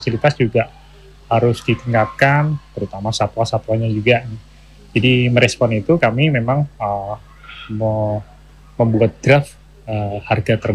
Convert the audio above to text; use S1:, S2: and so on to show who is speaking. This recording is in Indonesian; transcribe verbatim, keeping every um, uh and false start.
S1: fasilitas juga harus ditingkatkan, terutama satwa-satwanya juga. Jadi merespon itu kami memang uh, mau membuat draft uh, harga terbaik